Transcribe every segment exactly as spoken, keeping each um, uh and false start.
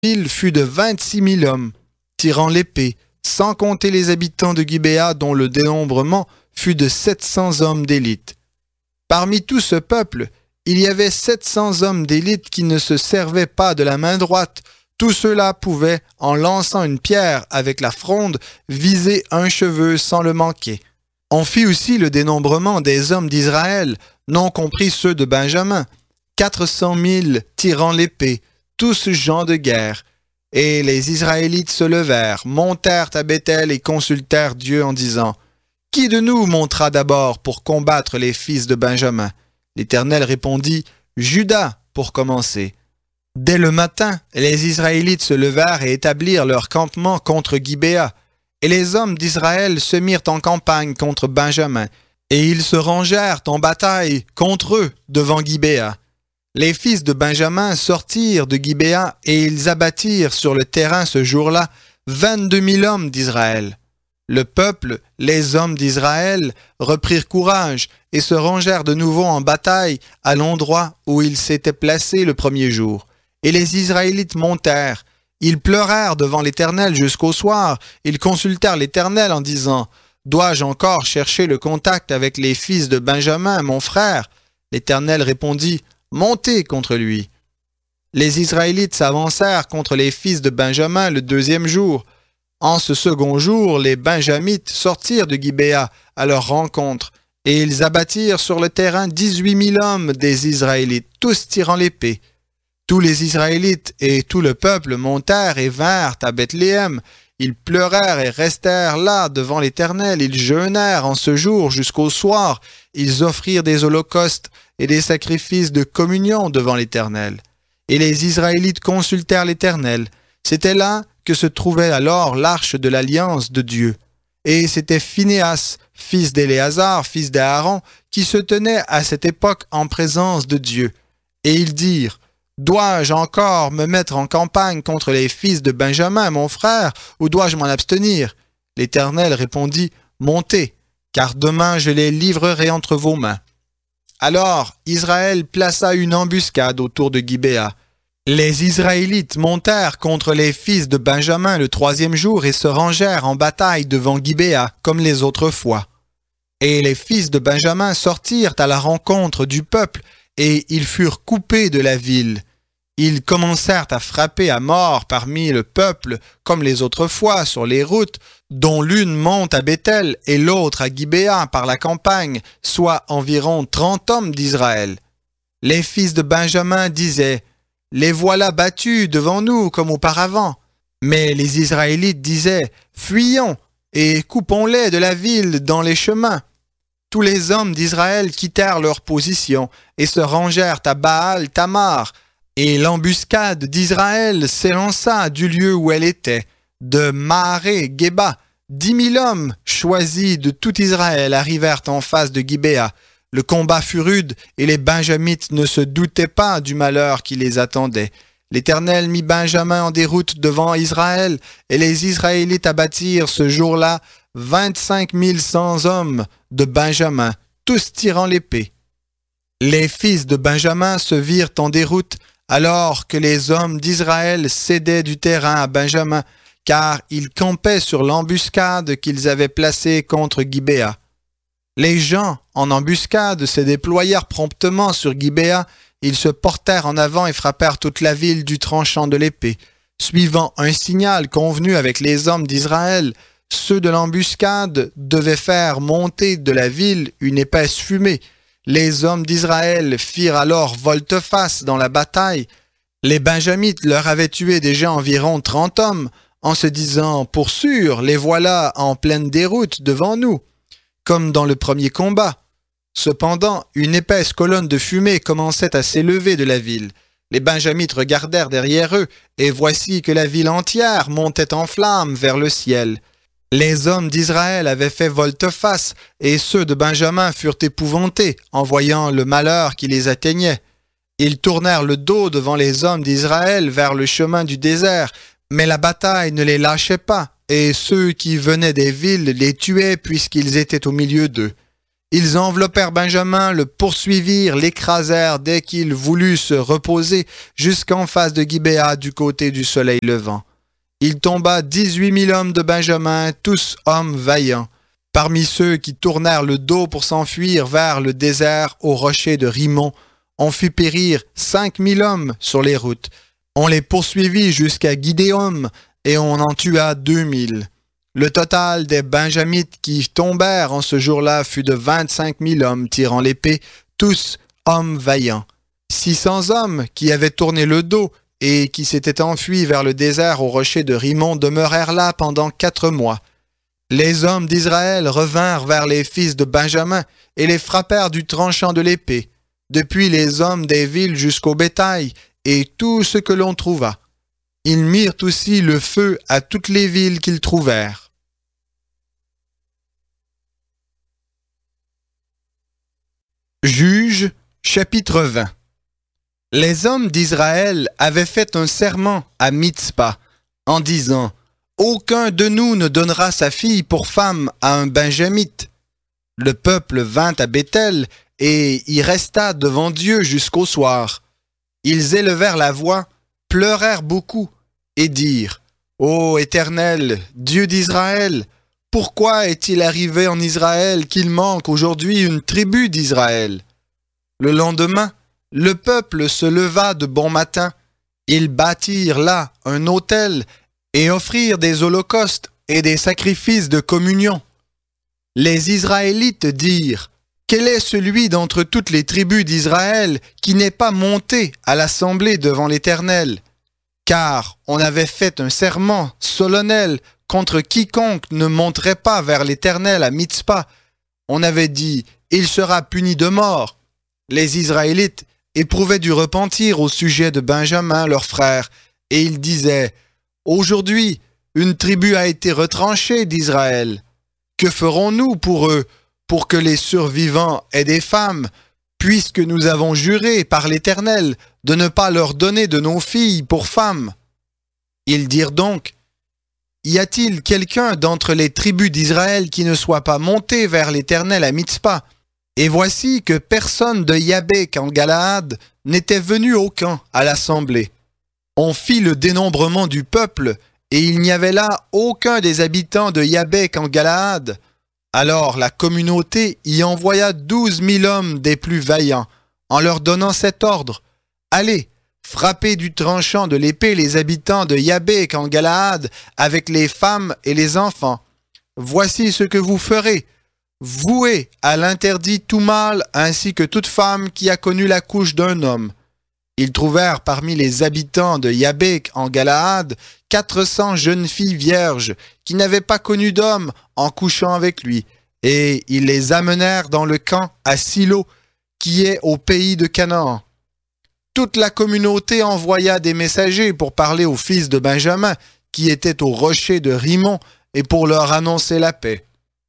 ville fut de vingt-six mille hommes, tirant l'épée, sans compter les habitants de Gibéa dont le dénombrement fut de sept cents hommes d'élite. Parmi tout ce peuple, il y avait sept cents hommes d'élite qui ne se servaient pas de la main droite. Tout cela pouvait, en lançant une pierre avec la fronde, viser un cheveu sans le manquer. On fit aussi le dénombrement des hommes d'Israël, non compris ceux de Benjamin, quatre cent mille tirant l'épée, tous gens de guerre. Et les Israélites se levèrent, montèrent à Béthel et consultèrent Dieu en disant « Qui de nous montera d'abord pour combattre les fils de Benjamin ?» L'Éternel répondit « Juda pour commencer. » Dès le matin, les Israélites se levèrent et établirent leur campement contre Gibéa. Et les hommes d'Israël se mirent en campagne contre Benjamin, et ils se rangèrent en bataille contre eux devant Gibéa. Les fils de Benjamin sortirent de Gibéa et ils abattirent sur le terrain ce jour-là vingt-deux mille hommes d'Israël. Le peuple, les hommes d'Israël, reprirent courage et se rangèrent de nouveau en bataille à l'endroit où ils s'étaient placés le premier jour. Et les Israélites montèrent. Ils pleurèrent devant l'Éternel jusqu'au soir. Ils consultèrent l'Éternel en disant « Dois-je encore chercher le contact avec les fils de Benjamin, mon frère ?» L'Éternel répondit « Montez contre lui. » Les Israélites s'avancèrent contre les fils de Benjamin le deuxième jour. En ce second jour, les Benjamites sortirent de Gibéa à leur rencontre, et ils abattirent sur le terrain dix-huit mille hommes des Israélites, tous tirant l'épée. Tous les Israélites et tout le peuple montèrent et vinrent à Bethléem. Ils pleurèrent et restèrent là devant l'Éternel. Ils jeûnèrent en ce jour jusqu'au soir. Ils offrirent des holocaustes et des sacrifices de communion devant l'Éternel. Et les Israélites consultèrent l'Éternel. C'était là que se trouvait alors l'arche de l'alliance de Dieu. Et c'était Phinéas, fils d'Éléazar, fils d'Aaron, qui se tenait à cette époque en présence de Dieu. Et ils dirent « Dois-je encore me mettre en campagne contre les fils de Benjamin, mon frère, ou dois-je m'en abstenir ?» L'Éternel répondit « Montez, car demain je les livrerai entre vos mains. » Alors Israël plaça une embuscade autour de Gibéa. Les Israélites montèrent contre les fils de Benjamin le troisième jour et se rangèrent en bataille devant Gibéa comme les autres fois. Et les fils de Benjamin sortirent à la rencontre du peuple et ils furent coupés de la ville. Ils commencèrent à frapper à mort parmi le peuple comme les autres fois sur les routes, dont l'une monte à Béthel et l'autre à Gibéa par la campagne, soit environ trente hommes d'Israël. Les fils de Benjamin disaient « Les voilà battus devant nous comme auparavant. » Mais les Israélites disaient « Fuyons et coupons-les de la ville dans les chemins. » Tous les hommes d'Israël quittèrent leur position et se rangèrent à Baal Tamar, et l'embuscade d'Israël s'élança du lieu où elle était, de Maharé Geba. Dix mille hommes choisis de tout Israël arrivèrent en face de Gibéa. Le combat fut rude et les Benjamites ne se doutaient pas du malheur qui les attendait. L'Éternel mit Benjamin en déroute devant Israël et les Israélites abattirent ce jour-là vingt-cinq mille cent hommes de Benjamin, tous tirant l'épée. Les fils de Benjamin se virent en déroute alors que les hommes d'Israël cédaient du terrain à Benjamin, car ils campaient sur l'embuscade qu'ils avaient placée contre Gibéa. Les gens, en embuscade, se déployèrent promptement sur Gibéa. Ils se portèrent en avant et frappèrent toute la ville du tranchant de l'épée. Suivant un signal convenu avec les hommes d'Israël, ceux de l'embuscade devaient faire monter de la ville une épaisse fumée. Les hommes d'Israël firent alors volte-face dans la bataille. Les Benjamites leur avaient tué déjà environ trente hommes, en se disant « Pour sûr, les voilà en pleine déroute devant nous », comme dans le premier combat. Cependant, une épaisse colonne de fumée commençait à s'élever de la ville. Les Benjamites regardèrent derrière eux, et voici que la ville entière montait en flammes vers le ciel. Les hommes d'Israël avaient fait volte-face, et ceux de Benjamin furent épouvantés en voyant le malheur qui les atteignait. Ils tournèrent le dos devant les hommes d'Israël vers le chemin du désert, mais la bataille ne les lâchait pas, et ceux qui venaient des villes les tuaient puisqu'ils étaient au milieu d'eux. Ils enveloppèrent Benjamin, le poursuivirent, l'écrasèrent dès qu'il voulut se reposer, jusqu'en face de Gibéa du côté du soleil levant. Il tomba dix-huit mille hommes de Benjamin, tous hommes vaillants. Parmi ceux qui tournèrent le dos pour s'enfuir vers le désert au rocher de Rimon, on fit périr cinq mille hommes sur les routes. On les poursuivit jusqu'à Gidéom et on en tua deux mille. Le total des Benjamites qui tombèrent en ce jour-là fut de vingt-cinq mille hommes tirant l'épée, tous hommes vaillants. six cents hommes qui avaient tourné le dos et qui s'étaient enfuis vers le désert au rocher de Rimon demeurèrent là pendant quatre mois. Les hommes d'Israël revinrent vers les fils de Benjamin et les frappèrent du tranchant de l'épée, depuis les hommes des villes jusqu'au bétail et tout ce que l'on trouva. Ils mirent aussi le feu à toutes les villes qu'ils trouvèrent. Juges, chapitre vingt. Les hommes d'Israël avaient fait un serment à Mitzpa, en disant « Aucun de nous ne donnera sa fille pour femme à un Benjamite. » Le peuple vint à Béthel et y resta devant Dieu jusqu'au soir. Ils élevèrent la voix, pleurèrent beaucoup et dirent « Ô Éternel, Dieu d'Israël, pourquoi est-il arrivé en Israël qu'il manque aujourd'hui une tribu d'Israël ?» Le lendemain, le peuple se leva de bon matin. Ils bâtirent là un autel et offrirent des holocaustes et des sacrifices de communion. Les Israélites dirent « Quel est celui d'entre toutes les tribus d'Israël qui n'est pas monté à l'assemblée devant l'Éternel ? Car on avait fait un serment solennel contre quiconque ne monterait pas vers l'Éternel à Mitzpa. On avait dit « Il sera puni de mort ». Les Israélites éprouvaient du repentir au sujet de Benjamin, leur frère, et ils disaient « Aujourd'hui, une tribu a été retranchée d'Israël. Que ferons-nous pour eux, pour que les survivants aient des femmes, puisque nous avons juré par l'Éternel de ne pas leur donner de nos filles pour femmes ?» Ils dirent donc « Y a-t-il quelqu'un d'entre les tribus d'Israël qui ne soit pas monté vers l'Éternel à Mitzpa ?» Et voici que personne de Yabék en Galaad n'était venu au camp à l'assemblée. On fit le dénombrement du peuple, et il n'y avait là aucun des habitants de Yabék en Galaad. Alors la communauté y envoya douze mille hommes des plus vaillants, en leur donnant cet ordre. « Allez, frappez du tranchant de l'épée les habitants de Yabék en Galaad, avec les femmes et les enfants. Voici ce que vous ferez. Vouez à l'interdit tout mâle ainsi que toute femme qui a connu la couche d'un homme. » Ils trouvèrent parmi les habitants de Yabék en Galaad quatre cents jeunes filles vierges qui n'avaient pas connu d'homme en couchant avec lui, et ils les amenèrent dans le camp à Silo, qui est au pays de Canaan. Toute la communauté envoya des messagers pour parler aux fils de Benjamin, qui étaient au rocher de Rimon, et pour leur annoncer la paix.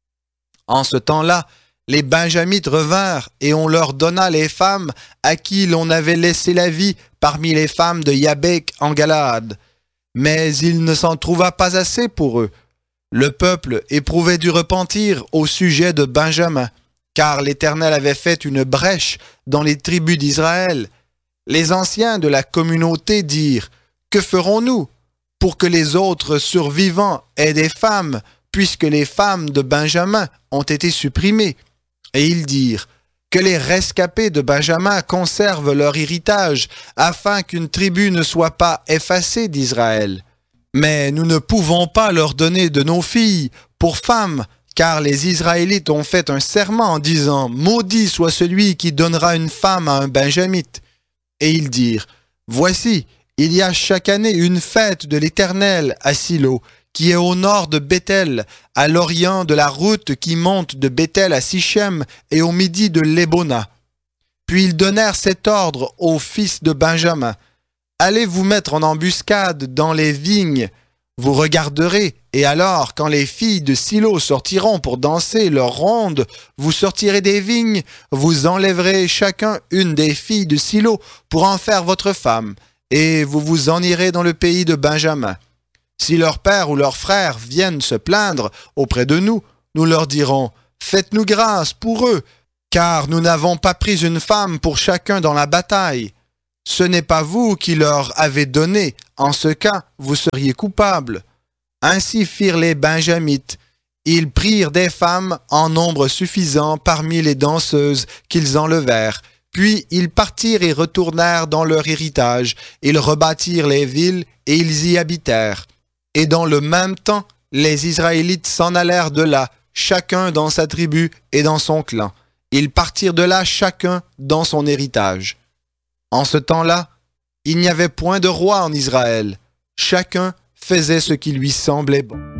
En ce temps-là, les Benjamites revinrent et on leur donna les femmes à qui l'on avait laissé la vie parmi les femmes de Yabék en Galaad. Mais il ne s'en trouva pas assez pour eux. Le peuple éprouvait du repentir au sujet de Benjamin, car l'Éternel avait fait une brèche dans les tribus d'Israël. Les anciens de la communauté dirent « Que ferons-nous pour que les autres survivants aient des femmes, puisque les femmes de Benjamin ont été supprimées ?» Et ils dirent « Que les rescapés de Benjamin conservent leur héritage, afin qu'une tribu ne soit pas effacée d'Israël. Mais nous ne pouvons pas leur donner de nos filles pour femmes, car les Israélites ont fait un serment en disant « Maudit soit celui qui donnera une femme à un Benjamite. » Et ils dirent « Voici, il y a chaque année une fête de l'Éternel à Silo, qui est au nord de Béthel, à l'orient de la route qui monte de Béthel à Sichem et au midi de Lébona. » Puis ils donnèrent cet ordre aux fils de Benjamin. « Allez vous mettre en embuscade dans les vignes. Vous regarderez, et alors, quand les filles de Silo sortiront pour danser leur ronde, vous sortirez des vignes, vous enlèverez chacun une des filles de Silo pour en faire votre femme, et vous vous en irez dans le pays de Benjamin. Si leur père ou leur frère viennent se plaindre auprès de nous, nous leur dirons faites-nous grâce pour eux, car nous n'avons pas pris une femme pour chacun dans la bataille. Ce n'est pas vous qui leur avez donné, en ce cas, vous seriez coupables. » Ainsi firent les Benjamites. Ils prirent des femmes en nombre suffisant parmi les danseuses qu'ils enlevèrent. Puis ils partirent et retournèrent dans leur héritage. Ils rebâtirent les villes et ils y habitèrent. Et dans le même temps, les Israélites s'en allèrent de là, chacun dans sa tribu et dans son clan. Ils partirent de là chacun dans son héritage. En ce temps-là, il n'y avait point de roi en Israël. Chacun faisait ce qui lui semblait bon.